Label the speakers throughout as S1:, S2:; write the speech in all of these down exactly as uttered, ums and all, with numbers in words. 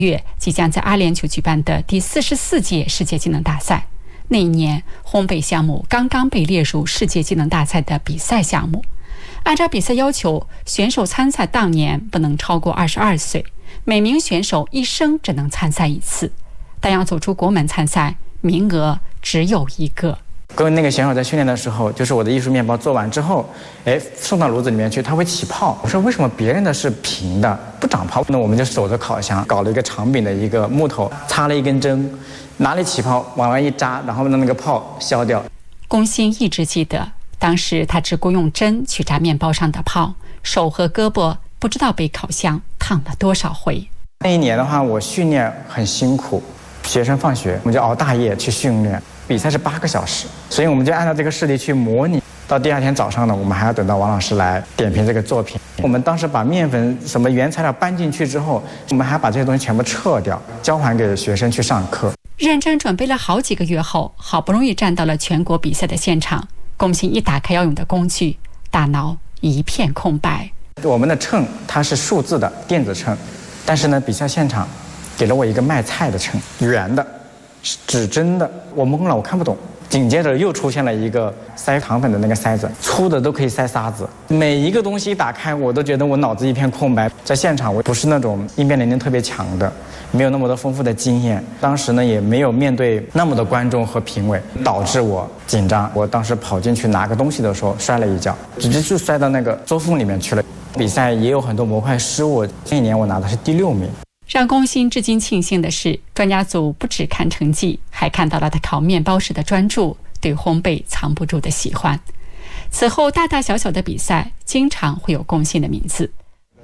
S1: 月即将在阿联酋举办的第四十四届世界技能大赛。那一年，烘焙项目刚刚被列入世界技能大赛的比赛项目。按照比赛要求，选手参赛当年不能超过二十二岁，每名选手一生只能参赛一次，但要走出国门参赛，名额只有一个。
S2: 跟那个选手在训练的时候，就是我的艺术面包做完之后，哎，送到炉子里面去，它会起泡。我说为什么别人的是平的不长泡？那我们就守着烤箱，搞了一个长柄的一个木头，插了一根针，哪里起泡往外一扎，然后让那个泡消掉。
S1: 龚鑫一直记得，当时他只顾用针去扎面包上的泡，手和胳膊不知道被烤箱烫了多少回。
S2: 那一年的话，我训练很辛苦，学生放学我们就熬大夜去训练。比赛是八个小时，所以我们就按照这个事例去模拟。到第二天早上呢，我们还要等到王老师来点评这个作品。我们当时把面粉什么原材料搬进去之后，我们还把这些东西全部撤掉，交还给学生去上课。
S1: 认真准备了好几个月后，好不容易站到了全国比赛的现场。龚鑫一打开要用的工具，大脑一片空白。
S2: 我们的秤它是数字的电子秤，但是呢，比赛现场给了我一个卖菜的秤，圆的。指针的，我懵了，我看不懂。紧接着又出现了一个塞糖粉的那个塞子，粗的都可以塞沙子。每一个东西一打开，我都觉得我脑子一片空白。在现场，我不是那种应变能力特别强的，没有那么多丰富的经验。当时呢，也没有面对那么多观众和评委，导致我紧张。我当时跑进去拿个东西的时候，摔了一跤，直接就摔到那个桌缝里面去了。比赛也有很多模块失误，这一年我拿的是第六名。
S1: 让龚鑫至今庆幸的是，专家组不只看成绩，还看到了他烤面包时的专注，对烘焙藏不住的喜欢。此后大大小小的比赛经常会有龚鑫的名字。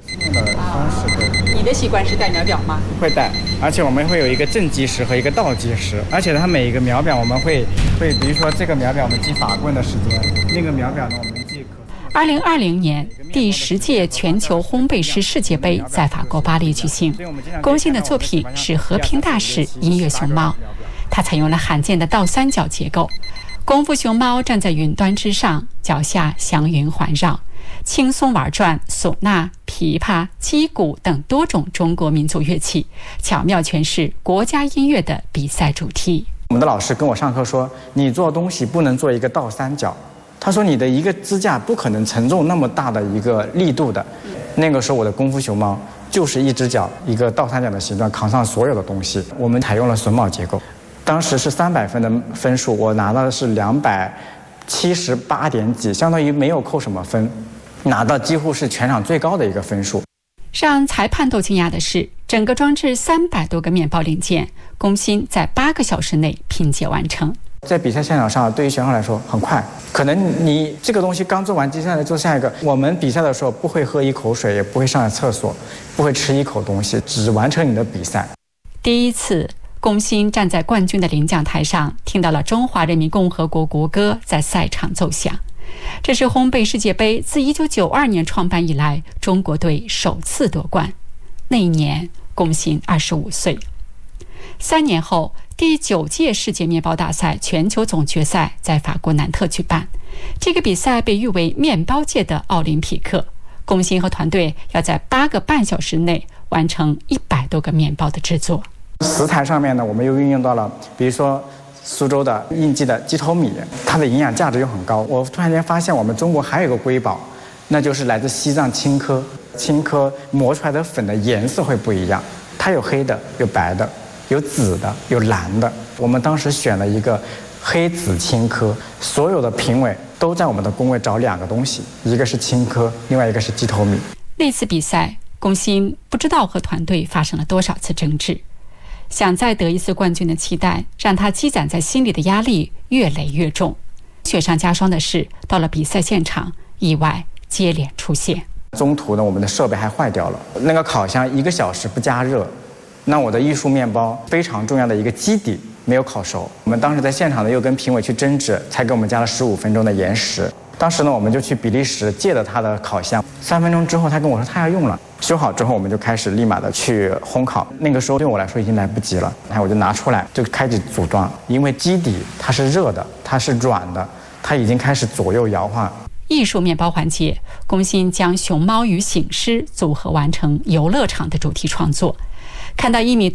S1: 你的习惯是带秒表吗？
S2: 会带，而且我们会有一个正计时和一个倒计时，而且它每一个秒表我们会会，比如说这个秒表我们记法棍的时间，那个秒表呢我们记可。
S1: 二零二零年第十届全球烘焙师世界杯在法国巴黎举行，龚鑫的作品是和平大使音乐熊猫，他采用了罕见的倒三角结构，功夫熊猫站在云端之上，脚下祥云环绕，轻松玩转唢呐、琵琶、击鼓等多种中国民族乐器，巧妙诠释国家音乐的比赛主题。
S2: 我们的老师跟我上课说，你做东西不能做一个倒三角，他说你的一个支架不可能承重那么大的一个力度的。那个时候我的功夫熊猫就是一只脚一个倒三角的形状扛上所有的东西。我们采用了榫卯结构，当时是三百分的分数，我拿到的是两百七十八点几，相当于没有扣什么分，拿到几乎是全场最高的一个分数。
S1: 让裁判都惊讶的是，整个装置三百多个面包零件，龚鑫在八个小时内拼接完成。
S2: 在比赛现场上，对于选手来说很快，可能你这个东西刚做完，接下来做下一个。我们比赛的时候不会喝一口水，也不会上厕所，不会吃一口东西，只完成你的比赛。
S1: 第一次，龚鑫站在冠军的领奖台上，听到了中华人民共和国国歌在赛场奏响。这是烘焙世界杯自一九九二年创办以来，中国队首次夺冠。那一年，龚鑫二十五岁。三年后，第九届世界面包大赛全球总决赛在法国南特举办。这个比赛被誉为面包界的奥林匹克。龚鑫和团队要在八个半小时内完成一百多个面包的制作。
S2: 食材上面呢，我们又运用到了，比如说苏州的应季的鸡头米，它的营养价值又很高。我突然间发现，我们中国还有一个瑰宝，那就是来自西藏青稞。青稞磨出来的粉的颜色会不一样，它有黑的，有白的，有紫的，有蓝的。我们当时选了一个黑紫青稞，所有的评委都在我们的工位找两个东西，一个是青稞，另外一个是鸡头米。
S1: 那次比赛，龚鑫不知道和团队发生了多少次争执，想再得一次冠军的期待让他积攒在心里的压力越累越重。雪上加霜的是，到了比赛现场，意外接连出现。
S2: 中途呢，我们的设备还坏掉了，那个烤箱一个小时不加热，那我的艺术面包非常重要的一个基底没有烤熟。我们当时在现场呢又跟评委去争执，才给我们加了十五分钟的延时。当时呢，我们就去比利时借了他的烤箱，三分钟之后他跟我说他要用了，修好之后我们就开始立马的去烘烤。那个时候对我来说已经来不及了，然后我就拿出来就开始组装，因为基底它是热的，它是软的，它已经开始左右摇晃。
S1: 艺术面包环节，龚鑫将熊猫与醒狮组合完成游乐场的主题创作。看到一米